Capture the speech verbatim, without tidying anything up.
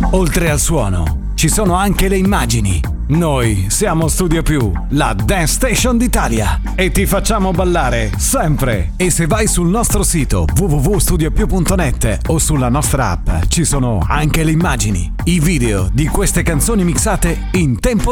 Oltre al suono, ci sono anche le immagini. Noi siamo Studio Più, la Dance Station d'Italia, e ti facciamo ballare sempre. E se vai sul nostro sito w w w punto studio più punto net o sulla nostra app, ci sono anche le immagini, i video di queste canzoni mixate in tempo